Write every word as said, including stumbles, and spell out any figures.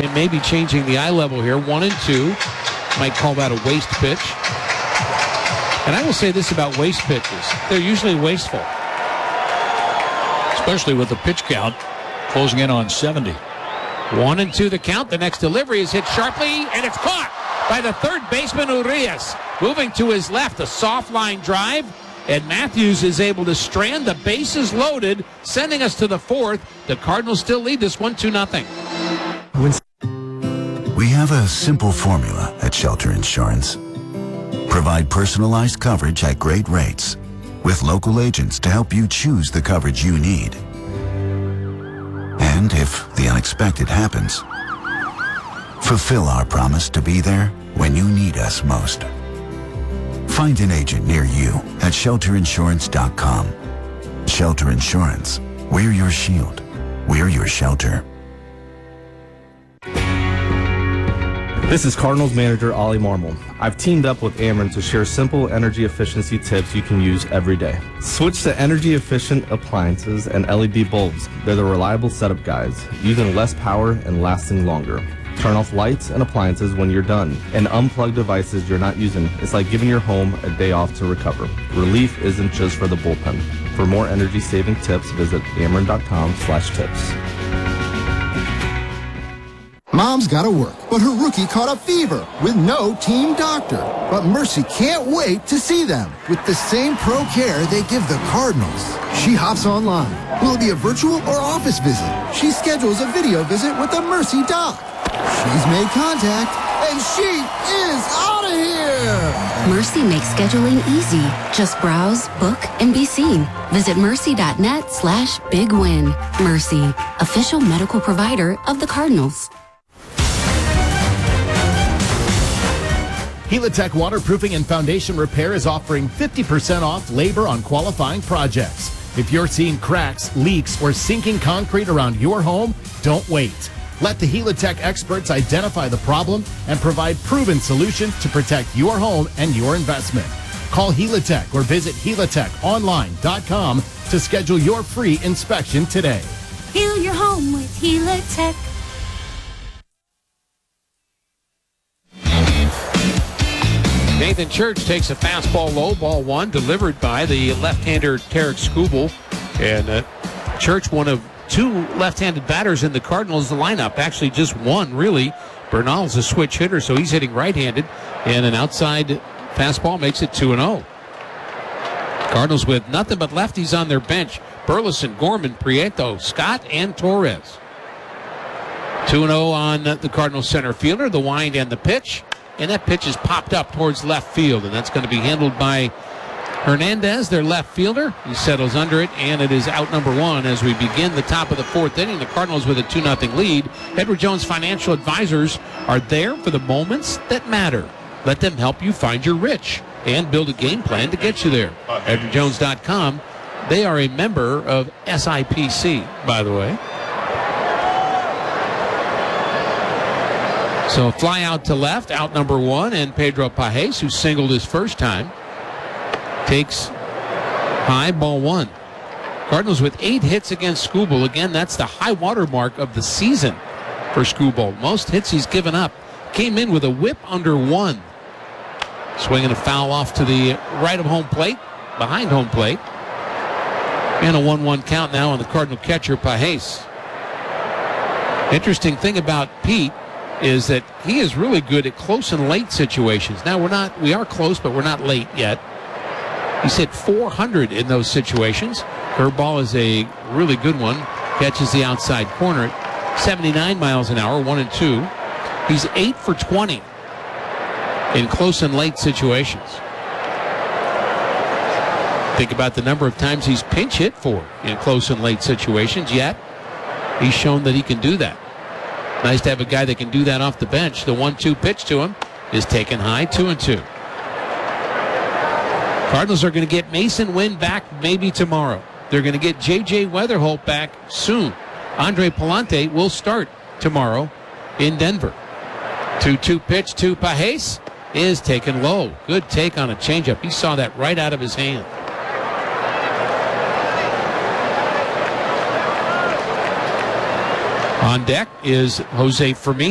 and maybe changing the eye level here. One and two. Might call that a waste pitch. And I will say this about waste pitches. They're usually wasteful. Especially with the pitch count closing in on seventy. One and two the count. The next delivery is hit sharply, and it's caught by the third baseman, Urias. Moving to his left, a soft line drive, and Matthews is able to strand. The bases loaded, sending us to the fourth. The Cardinals still lead this one two nothing. We have a simple formula at Shelter Insurance. Provide personalized coverage at great rates with local agents to help you choose the coverage you need. And if the unexpected happens, fulfill our promise to be there when you need us most. Find an agent near you at shelter insurance dot com. Shelter Insurance. We're your shield. We're your shelter. This is Cardinals manager Ollie Marmol. I've teamed up with Ameren to share simple energy efficiency tips you can use every day. Switch to energy efficient appliances and L E D bulbs. They're the reliable setup guides, using less power and lasting longer. Turn off lights and appliances when you're done, and unplug devices you're not using. It's like giving your home a day off to recover. Relief isn't just for the bullpen. For more energy saving tips, visit ameren dot com slash tips. Mom's got to work, but her rookie caught a fever with no team doctor. But Mercy can't wait to see them with the same pro care they give the Cardinals. She hops online. Will it be a virtual or office visit? She schedules a video visit with the Mercy doc. She's made contact, and she is out of here! Mercy makes scheduling easy. Just browse, book, and be seen. Visit mercy.net slash big win. Mercy, official medical provider of the Cardinals. Helitech Waterproofing and Foundation Repair is offering fifty percent off labor on qualifying projects. If you're seeing cracks, leaks, or sinking concrete around your home, don't wait. Let the Helitech experts identify the problem and provide proven solutions to protect your home and your investment. Call Helitech or visit helitech online dot com to schedule your free inspection today. Heal your home with Helitech. Nathan Church takes a fastball low, ball one, delivered by the left-hander Tarek Skubal. And uh, Church, one of two left-handed batters in the Cardinals lineup, actually just one, really. Bernal's a switch hitter, so he's hitting right-handed. And an outside fastball makes it two and oh. Cardinals with nothing but lefties on their bench. Burleson, Gorman, Prieto, Scott, and Torres. two and oh on the Cardinals center fielder, the wind and the pitch. And that pitch is popped up towards left field, and that's going to be handled by Hernandez, their left fielder. He settles under it, and it is out number one as we begin the top of the fourth inning. The Cardinals with a two nothing lead. Edward Jones Financial Advisors are there for the moments that matter. Let them help you find your rich and build a game plan to get you there. edward jones dot com. They are a member of S I P C, by the way. So fly out to left, out number one, and Pedro Pajes, who singled his first time, takes high, ball one. Cardinals with eight hits against Skubal. Again, that's the high water mark of the season for Skubal. Most hits he's given up. Came in with a whip under one. Swinging a foul off to the right of home plate, behind home plate. And a one one count now on the Cardinal catcher, Pajes. Interesting thing about Pete is that he is really good at close and late situations. Now, we're not, we are close, but we're not late yet. He's hit four hundred in those situations. Curveball is a really good one. Catches the outside corner at seventy-nine miles an hour, one and two. He's eight for twenty in close and late situations. Think about the number of times he's pinch hit for in close and late situations, yet he's shown that he can do that. Nice to have a guy that can do that off the bench. The one two pitch to him is taken high, two and two. Cardinals are going to get Mason Wynn back maybe tomorrow. They're going to get J J Weatherholt back soon. Andre Palante will start tomorrow in Denver. two two pitch to Pajes is taken low. Good take on a changeup. He saw that right out of his hand. On deck is Jose Fermin.